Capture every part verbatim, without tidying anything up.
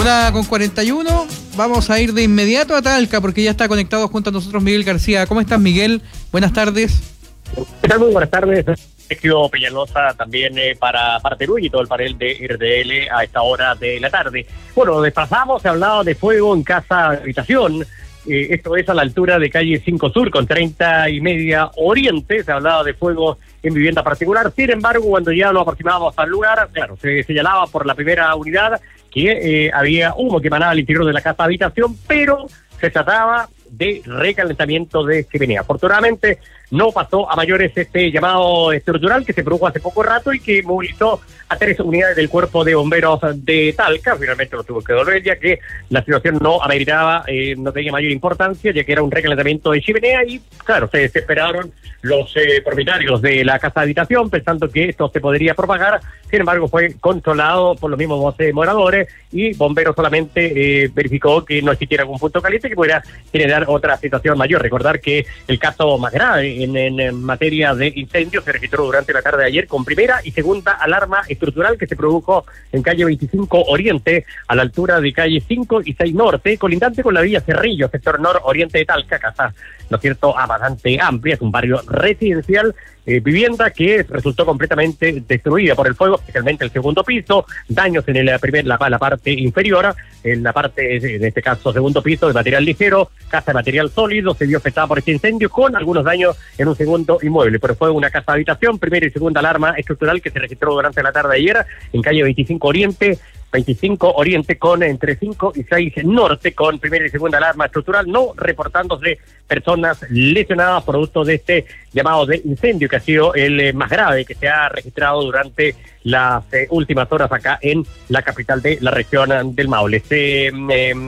Hora con cuarenta y uno, vamos a ir de inmediato a Talca porque ya está conectado junto a nosotros Miguel García. ¿Cómo estás, Miguel? Buenas tardes. ¿Qué tal? Muy buenas tardes. Sergio Peñalosa también eh, para, para Perú y todo el panel de R D L a esta hora de la tarde. Bueno, nos desplazamos, se ha hablado de fuego en casa habitación. Eh, esto es a la altura de calle cinco Sur con treinta y media Oriente. Se ha hablado de fuego en vivienda particular. Sin embargo, cuando ya nos aproximábamos al lugar, claro, se señalaba por la primera unidad que eh, había humo que emanaba al interior de la casa habitación, pero se trataba de recalentamiento de chimenea. Afortunadamente no pasó a mayores este llamado estructural que se produjo hace poco rato y que movilizó a tres unidades del cuerpo de bomberos de Talca. Finalmente lo tuvo que devolver ya que la situación no ameritaba, eh, no tenía mayor importancia, ya que era un recalentamiento de chimenea y claro, se desesperaron los eh, propietarios de la casa de habitación pensando que esto se podría propagar. Sin embargo, fue controlado por los mismos eh, moradores y bomberos solamente eh, verificó que no existiera algún punto caliente que pudiera generar otra situación mayor. Recordar que el caso más grave en, en, en materia de incendios se registró durante la tarde de ayer con primera y segunda alarma estructural que se produjo en calle veinticinco Oriente, a la altura de calle cinco y seis Norte, colindante con la vía Cerrillo, sector nororiente de Talca, casa, ¿no es cierto?, a bastante amplia, es un barrio residencial, eh, vivienda que resultó completamente destruida por el fuego, especialmente el segundo piso, daños en el primer, la, la parte inferior, en la parte, en este caso, segundo piso de material ligero, casa de material sólido, se vio afectada por este incendio con algunos daños en un segundo inmueble, pero fue una casa de habitación, primera y segunda alarma estructural que se registró durante la tarde de ayer en calle veinticinco Oriente, veinticinco Oriente con entre cinco y seis Norte con primera y segunda alarma estructural, no reportándose personas lesionadas producto de este llamado de incendio que ha sido el eh, más grave que se ha registrado durante las eh, últimas horas acá en la capital de la región del Maule. Se eh,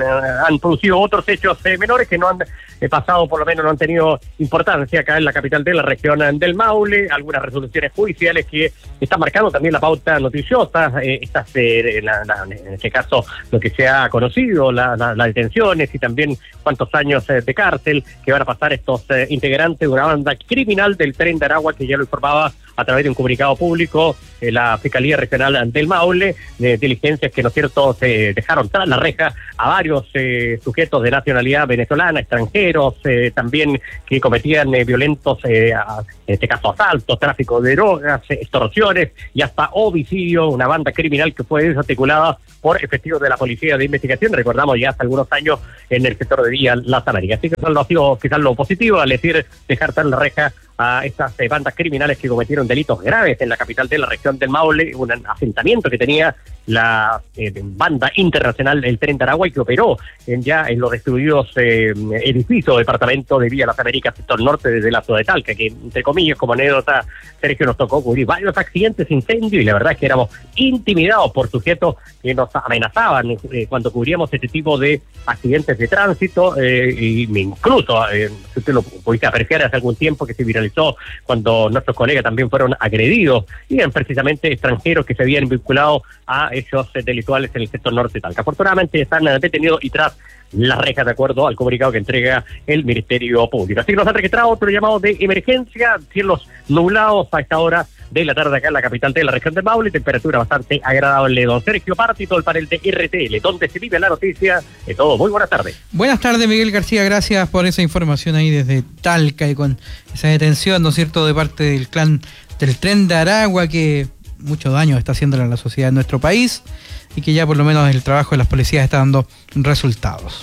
han producido otros hechos eh, menores que no han eh, pasado, por lo menos no han tenido importancia acá en la capital de la región del Maule, algunas resoluciones judiciales que están marcando también la pauta noticiosa, eh, estas eh, la, la, en este caso lo que se ha conocido, las la, la detenciones y también cuántos años eh, de cárcel que van a pasar estos eh, integrantes de una banda criminal del Tren de Aragua, que ya lo informaba a través de un comunicado público eh, la Fiscalía Regional del Maule, de diligencias que, ¿no es cierto?, se dejaron tras la reja a varios eh, sujetos de nacionalidad venezolana, extranjeros, eh, también que cometían eh, violentos, eh, a, en este caso asaltos, tráfico de drogas, eh, extorsiones y hasta homicidio, una banda criminal que fue desarticulada por efectivos de la Policía de Investigación, recordamos ya hace algunos años en el sector de Villa Las Américas. Así que eso ha sido quizás lo positivo, al decir dejar tras la reja a estas eh, bandas criminales que cometieron delitos graves en la capital de la región del Maule, un asentamiento que tenía la eh, banda internacional del Tren de Aragua y que operó en ya en los destruidos eh, edificios del departamento de Villa Las Américas, sector norte desde la ciudad de Talca, que entre comillas, como anécdota, Sergio, nos tocó cubrir varios accidentes, incendios, y la verdad es que éramos intimidados por sujetos que nos amenazaban eh, cuando cubríamos este tipo de accidentes de tránsito, eh, y incluso, eh, si usted lo pudiste apreciar hace algún tiempo que se viralizó cuando nuestros colegas también fueron agredidos, y eran precisamente extranjeros que se habían vinculado a hechos delictuales en el sector norte de Talca. Afortunadamente están detenidos y tras la reja, de acuerdo al comunicado que entrega el Ministerio Público. Así que nos han registrado otro llamado de emergencia, cielos nublados a esta hora de la tarde acá en la capital de la región del Maule, temperatura bastante agradable. Don Sergio Parti, todo el panel de R T L, donde se vive la noticia de todo. Muy buenas tardes. Buenas tardes, Miguel García, gracias por esa información ahí desde Talca y con esa detención, ¿no es cierto?, de parte del clan del Tren de Aragua, que mucho daño está haciéndole a la sociedad de nuestro país y que ya por lo menos el trabajo de las policías está dando resultados.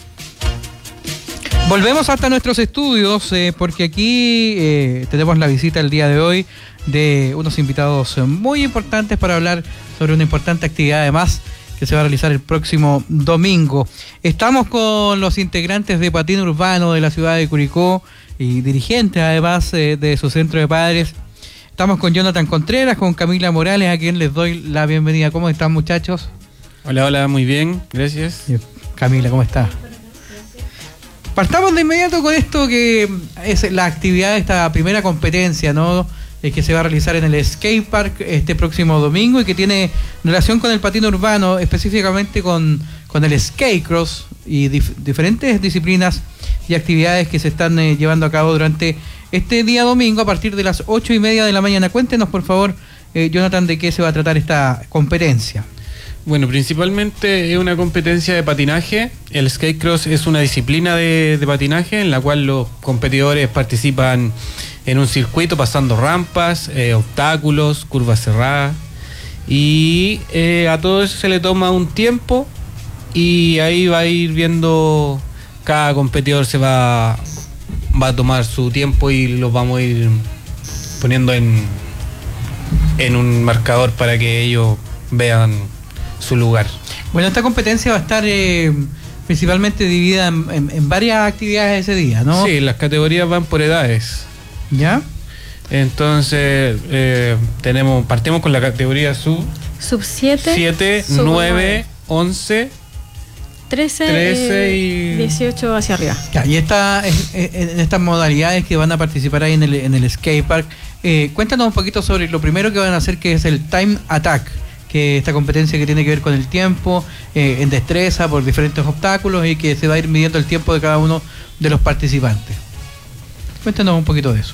Volvemos hasta nuestros estudios eh, porque aquí eh, tenemos la visita el día de hoy de unos invitados muy importantes para hablar sobre una importante actividad además que se va a realizar el próximo domingo. Estamos con los integrantes de Patín Urbano de la ciudad de Curicó y dirigentes además eh, de su centro de padres. Estamos con Jonathan Contreras, con Camila Morales, a quien les doy la bienvenida. ¿Cómo están, muchachos? Hola, hola, muy bien, gracias. Camila, ¿cómo estás? Partamos de inmediato con esto que es la actividad de esta primera competencia, ¿no?, eh, que se va a realizar en el Skate Park este próximo domingo y que tiene relación con el patín urbano, específicamente con, con el skate cross y dif- diferentes disciplinas y actividades que se están eh, llevando a cabo durante este día domingo a partir de las ocho y media de la mañana. Cuéntenos, por favor, eh, Jonathan, de qué se va a tratar esta competencia. Bueno, principalmente es una competencia de patinaje. El skate cross es una disciplina de, de patinaje en la cual los competidores participan en un circuito pasando rampas, eh, obstáculos, curvas cerradas, y eh, a todo eso se le toma un tiempo y ahí va a ir viendo, cada competidor se va, va a tomar su tiempo y los vamos a ir poniendo en, en un marcador para que ellos vean su lugar. Bueno, esta competencia va a estar eh, principalmente dividida en, en, en varias actividades ese día, ¿no? Sí, las categorías van por edades. ¿Ya? Entonces, eh, tenemos, partimos con la categoría sub Sub siete, siete, nueve, once, trece, trece eh, y dieciocho hacia arriba. Ya, y esta, es- es- en estas modalidades que van a participar ahí en el, en el skatepark, eh, cuéntanos un poquito sobre lo primero que van a hacer, que es el Time Attack, que esta competencia que tiene que ver con el tiempo, eh, en destreza por diferentes obstáculos, y que se va a ir midiendo el tiempo de cada uno de los participantes. Cuéntanos un poquito de eso.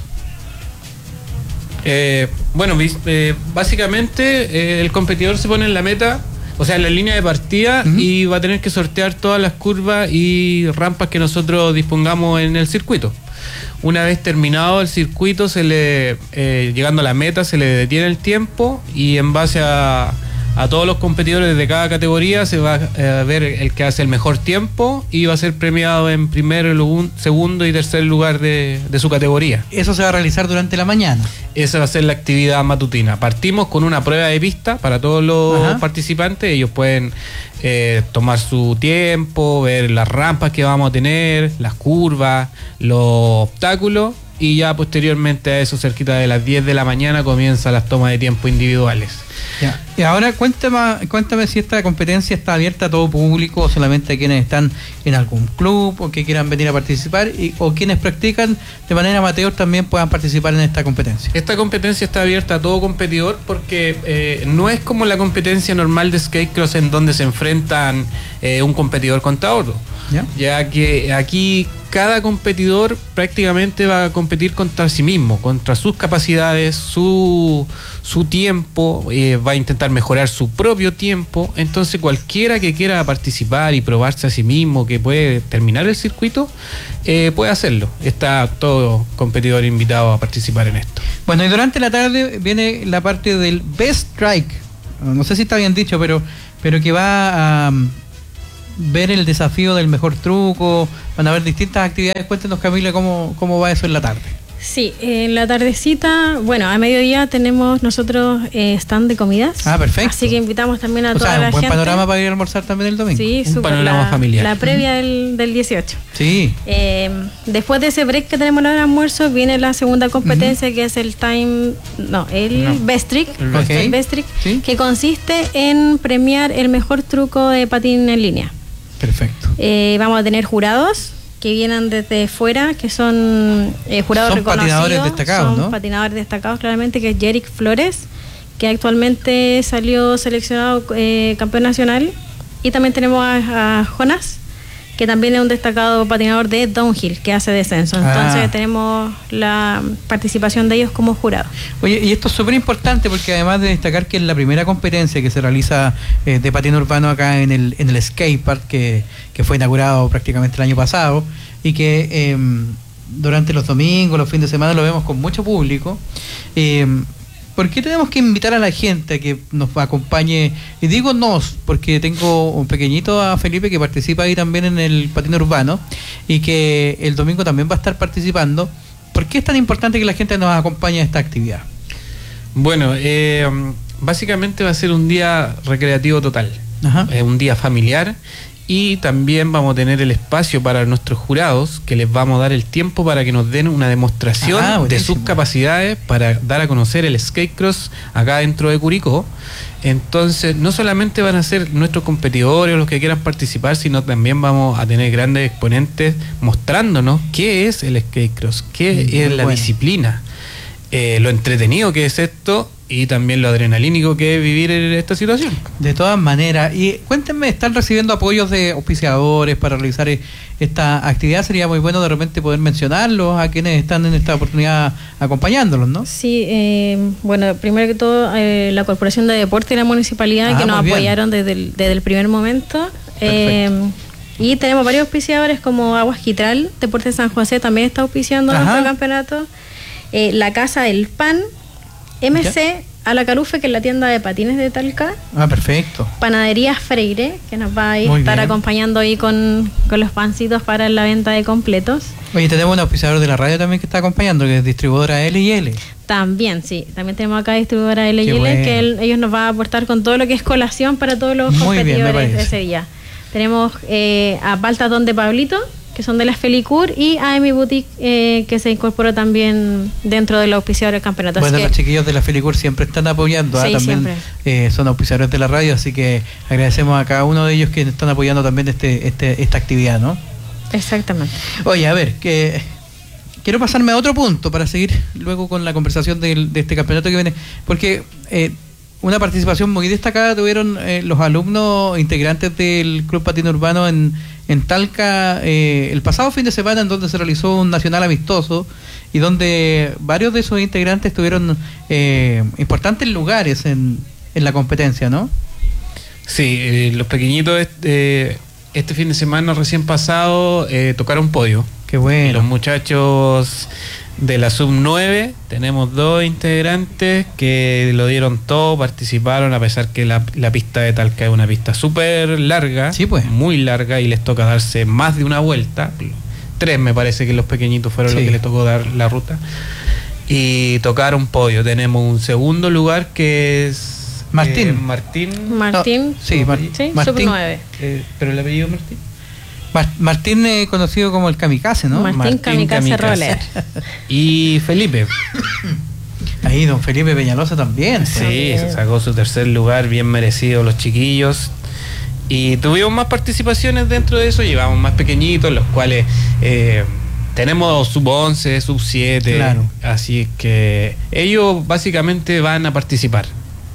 Eh, bueno, vis- eh, básicamente eh, el competidor se pone en la meta, o sea, en la línea de partida, Ujú. y va a tener que sortear todas las curvas y rampas que nosotros dispongamos en el circuito. Una vez terminado el circuito, se le eh, llegando a la meta, se le detiene el tiempo, y en base a, a todos los competidores de cada categoría se va eh, a ver el que hace el mejor tiempo y va a ser premiado en primero, lugu- segundo y tercer lugar de, de su categoría. Eso se va a realizar durante la mañana. Esa va a ser la actividad matutina. Partimos con una prueba de pista para todos los Ajá. participantes. Ellos pueden eh, tomar su tiempo, ver las rampas que vamos a tener, las curvas, los obstáculos, y ya posteriormente a eso, cerquita de las diez de la mañana, comienzan las tomas de tiempo individuales. Ya. Y ahora cuéntame, cuéntame si esta competencia está abierta a todo público, o solamente a quienes están en algún club o que quieran venir a participar, y, o quienes practican de manera amateur también puedan participar en esta competencia. Esta competencia está abierta a todo competidor porque eh, no es como la competencia normal de skate cross en donde se enfrentan eh, un competidor contra otro. ¿Ya? Ya que aquí cada competidor prácticamente va a competir contra sí mismo, contra sus capacidades, su, su tiempo, eh, va a intentar mejorar su propio tiempo. Entonces cualquiera que quiera participar y probarse a sí mismo, que puede terminar el circuito, eh, puede hacerlo. Está todo competidor invitado a participar en esto. Bueno, y durante la tarde viene la parte del Best Strike. No sé si está bien dicho, pero, pero que va a um, ver el desafío del mejor truco. Van a haber distintas actividades. Cuéntenos, Camila, cómo, cómo va eso en la tarde. Sí, en la tardecita, bueno, a mediodía tenemos nosotros eh, stand de comidas. Ah, perfecto. Así que invitamos también a O toda sea, la un buen gente. panorama para ir a almorzar también el domingo. Sí, Un súper, panorama la, familiar. la previa del, del dieciocho. Sí. Eh, después de ese break que tenemos en la hora de almuerzo, viene la segunda competencia, que es el time, no, el No. best trick, El best el trick. best trick, Sí. que consiste en premiar el mejor truco de patín en línea. Perfecto. Eh, vamos a tener jurados que vienen desde fuera, que son eh, jurados Son reconocidos. patinadores destacados, son ¿no? patinadores destacados, claramente, que es Jerick Flores, que actualmente salió seleccionado eh, campeón nacional. Y también tenemos a, a Jonas, que también es un destacado patinador de downhill, que hace descenso. Entonces Ah. tenemos la participación de ellos como jurados. Oye, y esto es súper importante porque además de destacar que es la primera competencia que se realiza eh, de patín urbano acá en el, en el skatepark, que, que fue inaugurado prácticamente el año pasado, y que eh, durante los domingos, los fines de semana lo vemos con mucho público. Eh, ¿Por qué tenemos que invitar a la gente a que nos acompañe? Y digo nos, porque tengo un pequeñito a Felipe que participa ahí también en el patín urbano, y que el domingo también va a estar participando. ¿Por qué es tan importante que la gente nos acompañe a esta actividad? Bueno, eh, básicamente va a ser un día recreativo total. Ajá. Eh, un día familiar, y también vamos a tener el espacio para nuestros jurados, que les vamos a dar el tiempo para que nos den una demostración Ah, de buenísimo. sus capacidades para dar a conocer el skate cross acá dentro de Curicó. Entonces no solamente van a ser nuestros competidores o los que quieran participar, sino también vamos a tener grandes exponentes mostrándonos qué es el skate cross, qué Mm, es muy la bueno. disciplina, eh, lo entretenido que es esto, y también lo adrenalínico que es vivir en esta situación. De todas maneras, y cuéntenme, ¿están recibiendo apoyos de auspiciadores para realizar esta actividad? Sería muy bueno de repente poder mencionarlos a quienes están en esta oportunidad acompañándolos, ¿no? Sí, eh, bueno, primero que todo, eh, la Corporación de Deporte y la Municipalidad ah, que nos apoyaron desde el, desde el primer momento. Eh, y tenemos varios auspiciadores como Aguas Quitral, Deportes San José también está auspiciando Ajá. nuestro campeonato. Eh, la Casa del Pan, M C, a la Carufe, que es la tienda de patines de Talca. Ah, perfecto. Panadería Freire, que nos va a ir, estar acompañando ahí con, con los pancitos para la venta de completos. Oye, tenemos un auspiciador de la radio también que está acompañando, que es distribuidora L y L. También, sí. También tenemos acá distribuidora L y L, bueno. que él, ellos nos van a aportar con todo lo que es colación para todos los Muy competidores bien, de ese día. Tenemos eh, a Baltatón de Pablito, que son de las Felicur, y A M I Boutique, eh, que se incorporó también dentro del auspiciador del campeonato. Bueno, así los que, chiquillos de la Felicur siempre están apoyando, sí, ¿eh? También eh, son auspiciadores de la radio, así que agradecemos a cada uno de ellos que están apoyando también este, este esta actividad, ¿no? Exactamente. Oye, a ver, que quiero pasarme a otro punto para seguir luego con la conversación de, de este campeonato que viene, porque eh, una participación muy destacada tuvieron eh, los alumnos integrantes del Club Patino Urbano en, en Talca eh, el pasado fin de semana, en donde se realizó un nacional amistoso y donde varios de esos integrantes tuvieron eh, importantes lugares en, en la competencia, ¿no? Sí, eh, los pequeñitos este, este fin de semana recién pasado eh, tocaron podio. Qué bueno. Los muchachos de la sub nueve, tenemos dos integrantes que lo dieron todo, participaron, a pesar que la, la pista de Talca es una pista súper larga, sí, pues. muy larga, y les toca darse más de una vuelta. Tres me parece que los pequeñitos fueron sí. los que les tocó dar la ruta. Y tocaron podio. Tenemos un segundo lugar que es Martín. Eh, Martín. Martín. No, sí, Mar sí, Martín. sub nueve. Eh, ¿Pero el apellido Martín? Martín, eh, conocido como el Kamikaze, ¿no? Martín, Martín Kamikaze, Kamikaze Roller. Y Felipe. Ahí, don Felipe Peñalosa también. Sí, pues. se sacó su tercer lugar, bien merecido los chiquillos. Y tuvimos más participaciones dentro de eso, llevamos más pequeñitos, los cuales eh, tenemos sub once, sub siete. Claro. Así que ellos básicamente van a participar.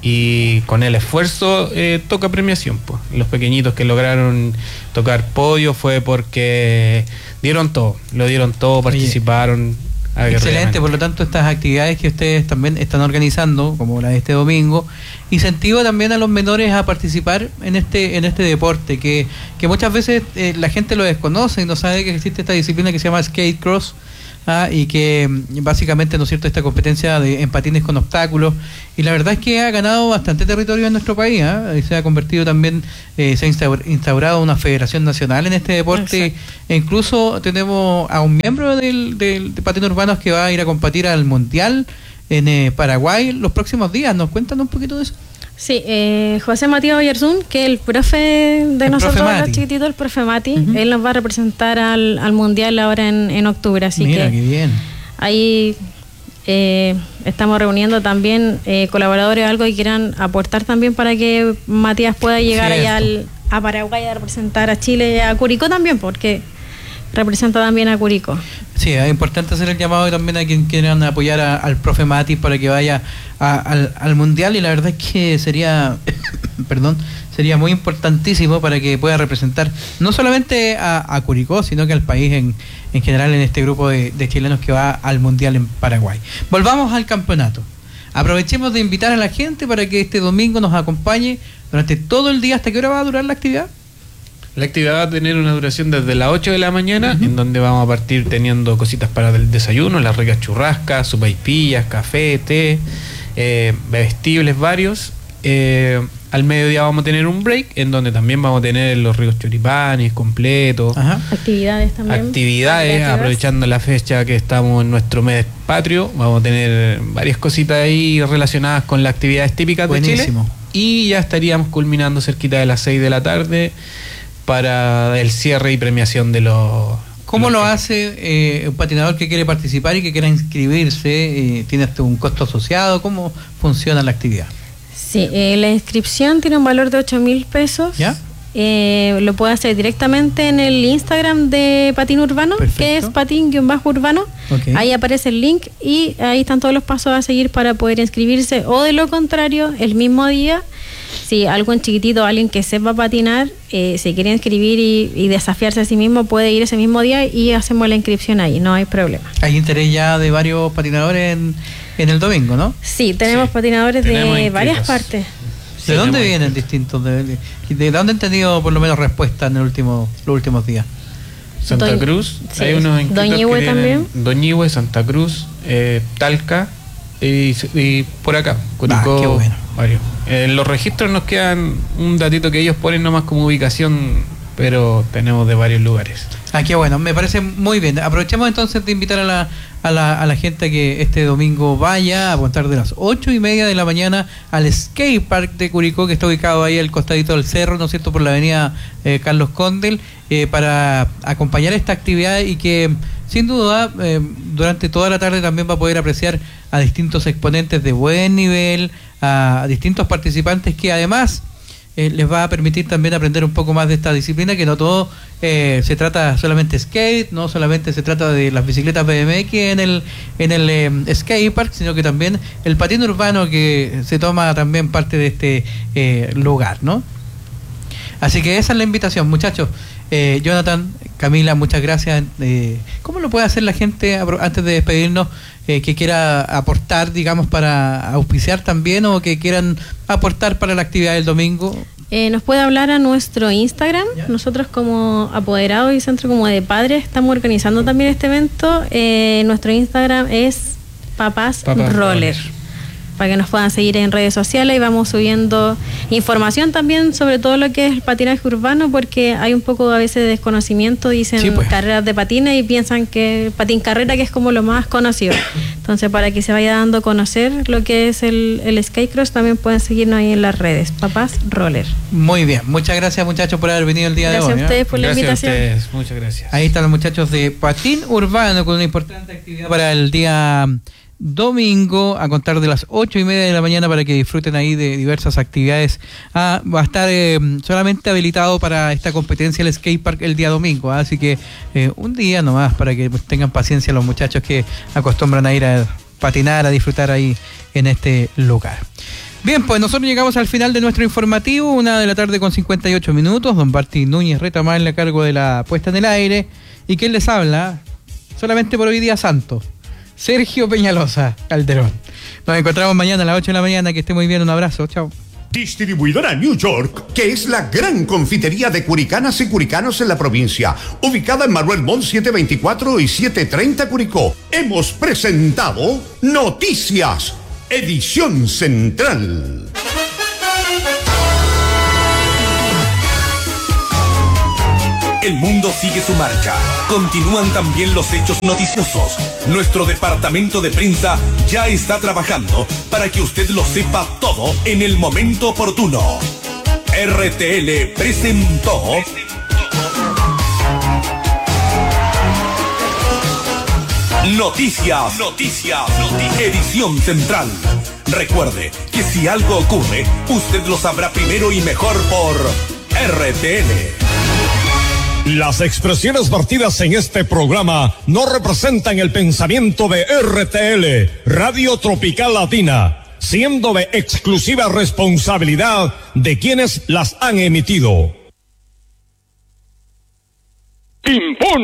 Y con el esfuerzo eh, toca premiación, pues. Los pequeñitos que lograron tocar podio fue porque dieron todo, lo dieron todo, participaron. Excelente, por lo tanto estas actividades que ustedes también están organizando, como la de este domingo, incentiva también a los menores a participar en este en este deporte, que, que muchas veces eh, la gente lo desconoce y no sabe que existe esta disciplina que se llama skate cross. Ah, y que básicamente, ¿no es cierto?, esta competencia de en patines con obstáculos, y la verdad es que ha ganado bastante territorio en nuestro país, ¿eh? Se ha convertido también, eh, se ha instaur, instaurado una federación nacional en este deporte. Exacto. E incluso tenemos a un miembro del, del de patines urbanos que va a ir a competir al Mundial en eh, Paraguay los próximos días. ¿Nos cuentan un poquito de eso? Sí, eh, José Matías Oyarzún, que es el profe de el nosotros, profe los chiquititos, el profe Mati, uh-huh. él nos va a representar al, al Mundial ahora en, en octubre, así Mira, que qué bien. Ahí eh, estamos reuniendo también eh, colaboradores o algo que quieran aportar también para que Matías pueda llegar allá al, a Paraguay a representar a Chile y a Curicó también, porque representa también a Curicó. Sí, es importante hacer el llamado también a quien quieran apoyar a, al profe Mati para que vaya a, al, al Mundial, y la verdad es que sería, perdón, sería muy importantísimo para que pueda representar no solamente a, a Curicó, sino que al país en, en general, en este grupo de, de chilenos que va al Mundial en Paraguay. Volvamos al campeonato. Aprovechemos de invitar a la gente para que este domingo nos acompañe durante todo el día. ¿Hasta qué hora va a durar la actividad? La actividad va a tener una duración desde las ocho de la mañana, uh-huh. en donde vamos a partir teniendo cositas para el desayuno, las ricas churrascas, sopaipillas, café, té, eh, bebestibles varios. Eh, al mediodía vamos a tener un break, en donde también vamos a tener los ricos choripanes completos. Ajá. Actividades también. Actividades, aprovechando la fecha que estamos en nuestro mes patrio. Vamos a tener varias cositas ahí relacionadas con las actividades típicas Buenísimo. de Chile. Y ya estaríamos culminando cerquita de las seis de la tarde para el cierre y premiación de los... ¿Cómo los lo que... hace eh, un patinador que quiere participar y que quiera inscribirse? Eh, ¿Tiene hasta un costo asociado? ¿Cómo funciona la actividad? Sí, eh, la inscripción tiene un valor de ocho mil pesos. ¿Ya? eh, lo puede hacer directamente en el Instagram de Patín Urbano, Perfecto. que es patín-urbano. Okay. Ahí aparece el link y ahí están todos los pasos a seguir para poder inscribirse, o de lo contrario, el mismo día, si algún chiquitito, alguien que sepa patinar, eh, se quiere inscribir y, y desafiarse a sí mismo, puede ir ese mismo día y hacemos la inscripción ahí, no hay problema. Hay interés ya de varios patinadores en, en el domingo, ¿no? Sí, tenemos sí. patinadores tenemos de inscritos. varias partes. ¿De sí, dónde vienen distintos? ¿De, de, de dónde han tenido por lo menos respuesta en el último, los últimos días? Santa Doñ, Cruz, sí. hay unos inscritos Doñihue que también. Doñihue, Santa Cruz, eh, Talca y, y por acá, Curicó, ah, qué bueno. varios. En los registros nos quedan un datito que ellos ponen nomás como ubicación, pero tenemos de varios lugares. Ah, qué bueno, me parece muy bien. Aprovechemos entonces de invitar a la, a la, a la gente que este domingo vaya a contar de las ocho y media de la mañana al Skate Park de Curicó, que está ubicado ahí al costadito del cerro, ¿no es cierto?, por la avenida eh, Carlos Condel, eh, para acompañar esta actividad y que sin duda eh, durante toda la tarde también va a poder apreciar a distintos exponentes de buen nivel, a, a distintos participantes que además Eh, les va a permitir también aprender un poco más de esta disciplina, que no todo eh, se trata solamente skate, no solamente se trata de las bicicletas B M X en el en el eh, skate park, sino que también el patín urbano, que se toma también parte de este eh, lugar, ¿no? Así que esa es la invitación, muchachos. eh, Jonathan, Camila, muchas gracias. eh, ¿Cómo lo puede hacer la gente antes de despedirnos? Eh, que quiera aportar, digamos, para auspiciar también, o que quieran aportar para la actividad del domingo. Eh, nos puede hablar a nuestro Instagram. ¿Ya? Nosotros como apoderados y centro como de padres estamos organizando también este evento. Eh, nuestro Instagram es Papás, Papás Roller, para que nos puedan seguir en redes sociales, y vamos subiendo información también sobre todo lo que es el patinaje urbano, porque hay un poco a veces de desconocimiento, dicen sí, pues. carreras de patines y piensan que patín carrera, que es como lo más conocido. Entonces, para que se vaya dando a conocer lo que es el, el Skycross, también pueden seguirnos ahí en las redes, Papás Roller. Muy bien, muchas gracias, muchachos, por haber venido el día gracias de hoy. Gracias a ustedes ¿eh? por gracias la invitación. A ustedes, muchas gracias. Ahí están los muchachos de Patín Urbano con una importante actividad para el día domingo, a contar de las ocho y media de la mañana, para que disfruten ahí de diversas actividades. Ah, va a estar eh, solamente habilitado para esta competencia el skatepark el día domingo, ¿ah? Así que eh, un día nomás, para que pues, tengan paciencia los muchachos que acostumbran a ir a patinar, a disfrutar ahí en este lugar. Bien, pues nosotros llegamos al final de nuestro informativo, una de la tarde con cincuenta y ocho minutos. Don Barty Núñez Retamal a cargo de la puesta en el aire, y quien les habla, solamente por hoy día santo, Sergio Peñalosa Calderón. Nos encontramos mañana a las ocho de la mañana. Que esté muy bien, un abrazo, chao. Distribuidora New York, que es la gran confitería de curicanas y curicanos en la provincia, ubicada en Manuel Montt setecientos veinticuatro y setecientos treinta Curicó. Hemos presentado Noticias, edición central. El mundo sigue su marcha. Continúan también los hechos noticiosos. Nuestro departamento de prensa ya está trabajando para que usted lo sepa todo en el momento oportuno. R T L presentó Noticias, Noticias, Noticias, edición central. Recuerde que si algo ocurre, usted lo sabrá primero y mejor por R T L. Las expresiones vertidas en este programa no representan el pensamiento de R T L, Radio Tropical Latina, siendo de exclusiva responsabilidad de quienes las han emitido. Impone